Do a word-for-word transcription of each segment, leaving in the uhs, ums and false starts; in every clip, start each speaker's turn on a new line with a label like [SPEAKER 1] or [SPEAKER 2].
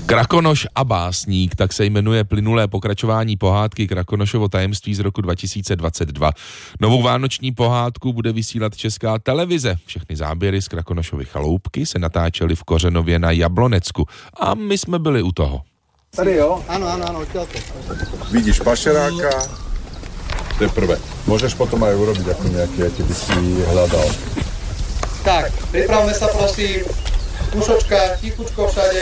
[SPEAKER 1] Krakonoš a básník, tak se jmenuje plynulé pokračování pohádky Krakonošovo tajemství z roku dva tisíce dvacet dva. Novou vánoční pohádku bude vysílat Česká televize. Všechny záběry z Krakonošovy chaloupky se natáčely v Kořenově na Jablonecku a my jsme byli u toho.
[SPEAKER 2] Tady jo?
[SPEAKER 3] Áno, áno, áno, odtiaľto.
[SPEAKER 2] Vidíš pašeráka, to je prvé. Môžeš potom aj urobiť ako nejaký, ja by si hľadal.
[SPEAKER 3] Tak, pripravme sa prosím. Pušočka, tichučko všade.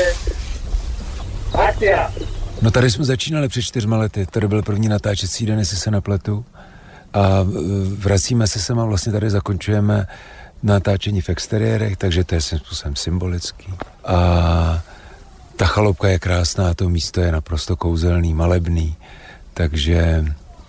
[SPEAKER 3] Akcia!
[SPEAKER 4] No tady jsme začínali před čtyřma lety, tady byl první natáčecí den, jestli se nepletu. A vracíme se sem a vlastně tady zakončujeme natáčení v exteriérech, takže to je svým způsobem symbolický. A ta chaloupka je krásná, to místo je naprosto kouzelný, malebný, takže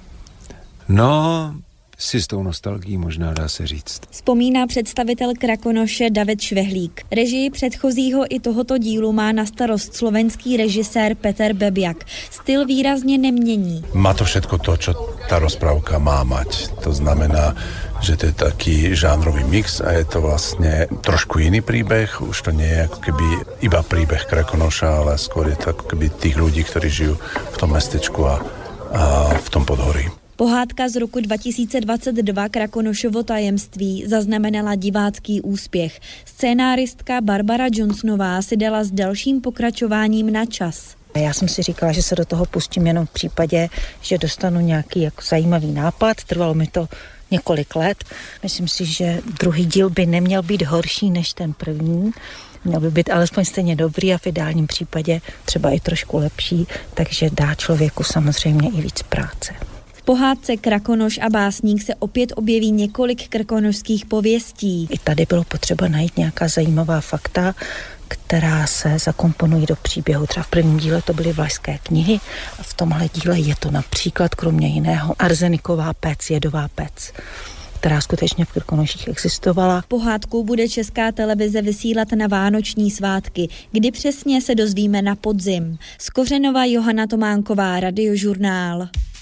[SPEAKER 4] no, si s tou nostalgií možná dá se říct.
[SPEAKER 5] Vzpomíná představitel Krakonoše David Švehlík. Režii předchozího i tohoto dílu má na starost slovenský režisér Peter Bebiak. Styl výrazně nemění.
[SPEAKER 6] Má to všetko to, čo tá rozprávka má mať. To znamená, že to je taký žánrový mix a je to vlastne trošku iný príbeh. Už to nie je ako keby iba príbeh Krakonoša, ale skôr je to ako keby tých ľudí, ktorí žijú v tom mestečku a, a v tom podhorí.
[SPEAKER 5] Pohádka z roku dva tisíce dvacet dva Krakonošovo tajemství zaznamenala divácký úspěch. Scénáristka Barbara Johnsonová si dala s dalším pokračováním na čas.
[SPEAKER 7] Já jsem si říkala, že se do toho pustím jenom v případě, že dostanu nějaký jako zajímavý nápad. Trvalo mi to několik let. Myslím si, že druhý díl by neměl být horší než ten první. Měl by být alespoň stejně dobrý a v ideálním případě třeba i trošku lepší, takže dá člověku samozřejmě i víc práce.
[SPEAKER 5] V pohádce Krakonoš a básník se opět objeví několik krkonošských pověstí.
[SPEAKER 7] I tady bylo potřeba najít nějaká zajímavá fakta, která se zakomponují do příběhu. Třeba v prvním díle to byly vlašské knihy a v tomhle díle je to například kromě jiného arzeniková pec, jedová pec, která skutečně v Krkonoších existovala.
[SPEAKER 5] Pohádku bude Česká televize vysílat na vánoční svátky, kdy přesně se dozvíme na podzim. Z Kořenova Johana Tománková, Radiožurnál.